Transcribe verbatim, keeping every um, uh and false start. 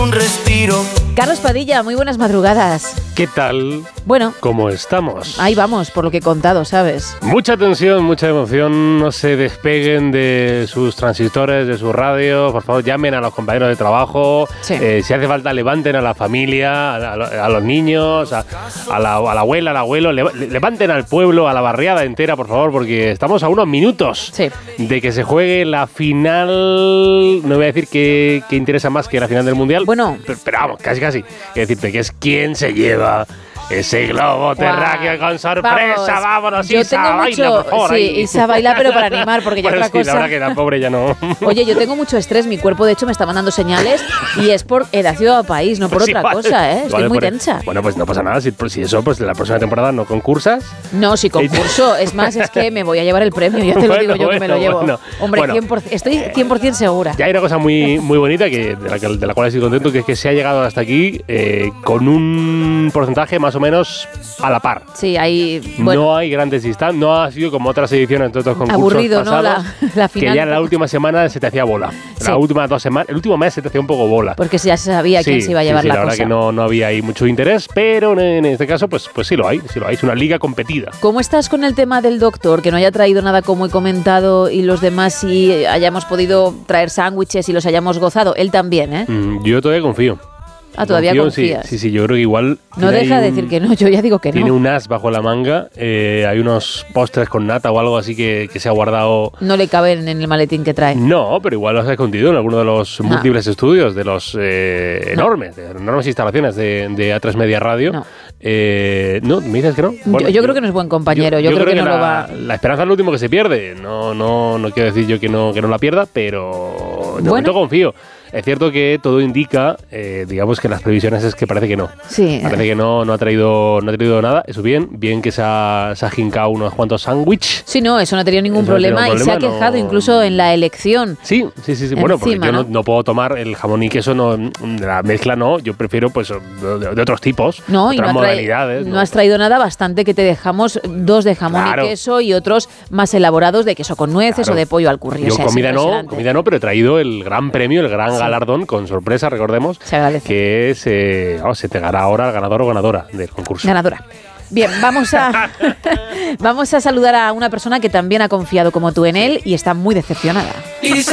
un respiro. Carlos Padilla, muy buenas madrugadas. ¿Qué tal? Bueno, ¿Cómo estamos? ahí vamos, por lo que he contado, ¿sabes? Mucha tensión, mucha emoción. No se despeguen de sus transistores, de su radio. Por favor, llamen a los compañeros de trabajo. Sí. Eh, si hace falta, levanten a la familia, a, a, a los niños, a, a, la, a la abuela, al abuelo. Le, levanten al pueblo, a la barriada entera, por favor, porque estamos a unos minutos Sí. de que se juegue la final. No voy a decir que, que interesa más que la final del Mundial. Bueno. Pero, pero vamos, casi, casi. Quiero decirte que es quién se lleva ese globo terráqueo con sorpresa. Vamos. Vámonos, Yo Isa, tengo baila, mucho, por favor. sí, ahí. Isa baila, pero para animar, porque ya Bueno, otra sí, cosa. la verdad que la pobre ya no. Oye, yo tengo mucho estrés, mi cuerpo de hecho me está mandando señales y es por edad ciudad país, no por Pues otra igual, cosa, ¿eh? Estoy igual muy por- tensa. Bueno, pues no pasa nada. Si, si eso, pues la próxima temporada no concursas. No, si concurso, es más, es que me voy a llevar el premio, ya te lo Bueno, digo yo que me lo bueno, llevo. bueno. Hombre, Bueno. cien por ciento, estoy cien por ciento segura. Ya hay una cosa muy, muy bonita que, de, la, que- de la cual estoy contento, que es que se ha llegado hasta aquí eh, con un porcentaje más o menos a la par. Sí, ahí, bueno, No hay grandes distancias, no ha sido como otras ediciones de otros concursos aburrido, ¿no? pasados, La, la final. que ya en la última semana se te hacía bola. Sí. La última dos semanas, el último mes se te hacía un poco bola. Porque ya se sabía quién se iba a llevar sí, sí, la, la verdad cosa. que no, no había ahí mucho interés, pero en, en este caso, pues, pues sí lo hay, sí lo hay. Es una liga competida. ¿Cómo estás con el tema del doctor? Que no haya traído nada como he comentado y los demás sí hayamos podido traer sándwiches y los hayamos gozado. Él también, ¿eh? Mm, yo todavía confío. Ah, todavía Confío, confías. Sí, sí, sí, yo creo que igual. No tiene deja ahí de un- decir que no, yo ya digo que Tiene no. un as bajo la manga, eh, hay unos postres con nata o algo así que, que se ha guardado. No le caben en el maletín que trae. No, pero igual los ha escondido en alguno de los No. múltiples estudios, de los eh, No. enormes, de enormes instalaciones de, de A tres Media Radio. No. Eh, no, ¿me dices que no? Yo- yo creo que no es buen compañero, yo creo que no la, lo va- La esperanza es lo último que se pierde. No, no, no quiero decir yo que no, que no la pierda, pero de Bueno. momento confío. Es cierto que todo indica, eh, digamos que las previsiones es que parece que no. Sí. Parece que no, no ha traído, no ha traído nada. Eso bien, bien que se ha, se ha jincado unos cuantos sándwiches. Sí, no, eso no ha tenido ningún Eso no ha tenido problema y se ha problema, quejado no. incluso en la elección. Sí, sí, sí, sí. Bueno, porque Encima, yo no, ¿no? no puedo tomar el jamón y queso, no, la mezcla no. Yo prefiero pues de, de otros tipos, No, y no, otras ha trai- modalidades. no has traído nada, bastante que te dejamos dos de jamón Claro. y queso y otros más elaborados de queso con nueces Claro. o de pollo al curry. Yo O sea, es comida no, impresionante. comida no, pero he traído el gran premio, el gran Sí. galardón, con sorpresa, recordemos, Se agradece. que es, eh, vamos, se te dará ahora el ganador o ganadora del concurso. Ganadora. Bien, vamos a vamos a saludar a una persona que también ha confiado como tú en él y está muy decepcionada. Y